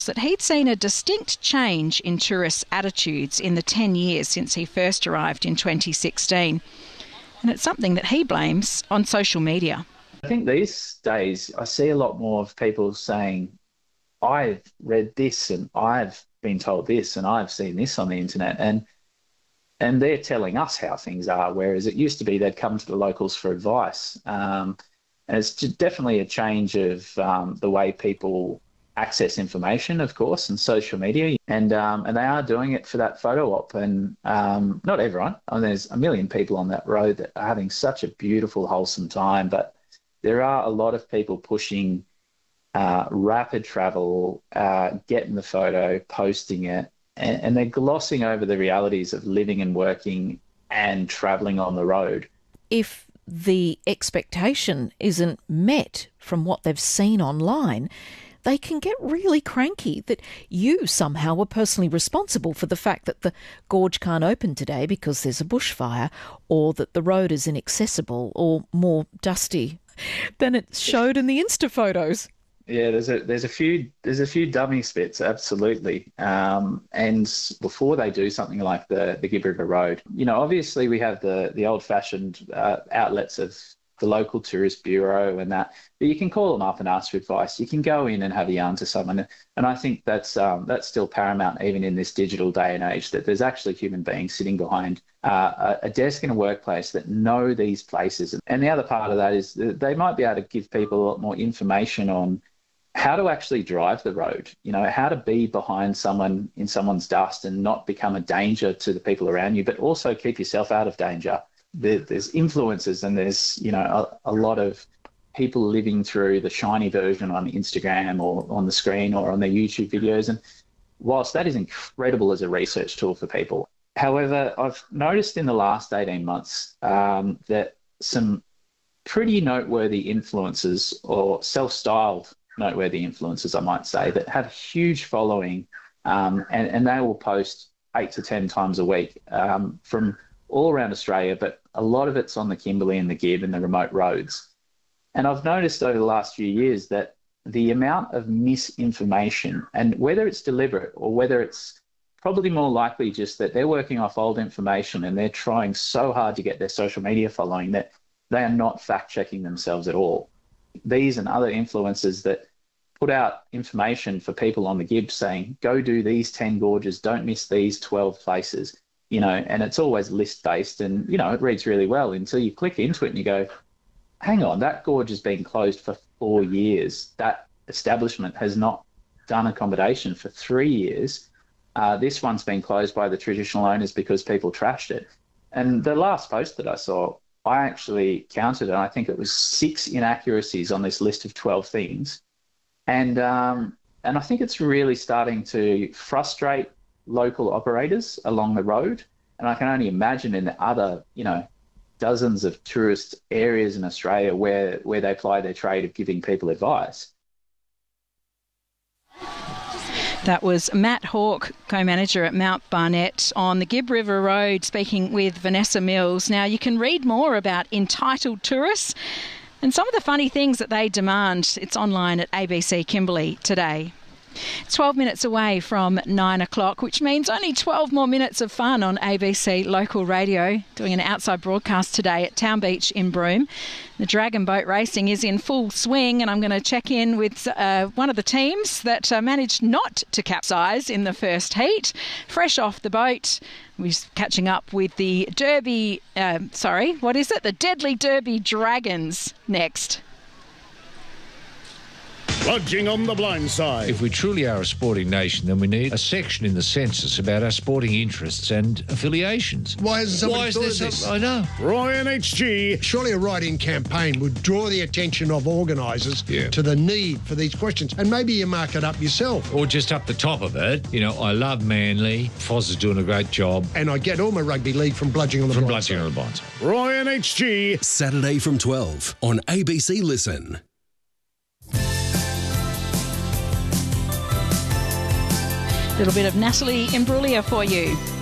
that he'd seen a distinct change in tourists' attitudes in the 10 years since he first arrived in 2016. And it's something that he blames on social media. I think these days I see a lot more of people saying, I've read this and I've been told this and I've seen this on the internet, and they're telling us how things are, whereas it used to be they'd come to the locals for advice. And it's definitely a change of the way people access information, of course, and social media, and they are doing it for that photo op. And not everyone. I mean, there's a million people on that road that are having such a beautiful, wholesome time, but there are a lot of people pushing rapid travel, getting the photo, posting it, and they're glossing over the realities of living and working and travelling on the road. If the expectation isn't met from what they've seen online, they can get really cranky that you somehow are personally responsible for the fact that the gorge can't open today because there's a bushfire, or that the road is inaccessible or more dusty than it showed in the Insta photos. Yeah, there's a few dummy spits, absolutely. And before they do something like the Gibb River Road, obviously we have the old-fashioned outlets of the local tourist bureau and that, but you can call them up and ask for advice. You can go in and have a yarn to someone, and I think that's still paramount even in this digital day and age, that there's actually human beings sitting behind a desk in a workplace that know these places. And the other part of that is that they might be able to give people a lot more information on how to actually drive the road, how to be behind someone in someone's dust and not become a danger to the people around you, but also keep yourself out of danger. There's influencers, and there's, a lot of people living through the shiny version on Instagram or on the screen or on their YouTube videos. And whilst that is incredible as a research tool for people, however, I've noticed in the last 18 months that some pretty noteworthy influencers, or self-styled noteworthy influencers, I might say, that have a huge following, and they will post 8 to 10 times a week from all around Australia, but a lot of it's on the Kimberley and the Gibb and the remote roads. And I've noticed over the last few years that the amount of misinformation, and whether it's deliberate or whether it's probably more likely just that they're working off old information and they're trying so hard to get their social media following that they are not fact-checking themselves at all. These and other influencers that put out information for people on the Gibb saying, go do these 10 gorges, don't miss these 12 places, and it's always list-based, and, it reads really well until you click into it and you go, hang on, that gorge has been closed for 4 years. That establishment has not done accommodation for 3 years. This one's been closed by the traditional owners because people trashed it. And the last post that I saw, I actually counted, and I think it was 6 inaccuracies on this list of 12 things. And I think it's really starting to frustrate local operators along the road. And I can only imagine in the other, dozens of tourist areas in Australia where they ply their trade of giving people advice. That was Matt Hawke, co-manager at Mount Barnett on the Gibb River Road, speaking with Vanessa Mills. Now, you can read more about entitled tourists and some of the funny things that they demand. It's online at ABC Kimberley today. It's 12 minutes away from 9 o'clock, which means only 12 more minutes of fun on ABC Local Radio, doing an outside broadcast today at Town Beach in Broome. The Dragon Boat racing is in full swing, and I'm going to check in with one of the teams that managed not to capsize in the first heat. Fresh off the boat, we're catching up with the the Deadly Derby Dragons next. Lodging on the blind side. If we truly are a sporting nation, then we need a section in the census about our sporting interests and affiliations. Why hasn't somebody thought of this? I know. Roy and HG. Surely a write-in campaign would draw the attention of organisers to the need for these questions, and maybe you mark it up yourself. Or just up the top of it, I love Manly. Foz is doing a great job. And I get all my rugby league from Bludging on the Blind Side. Roy and HG. Saturday from 12 on ABC Listen. A little bit of Natalie Imbruglia for you.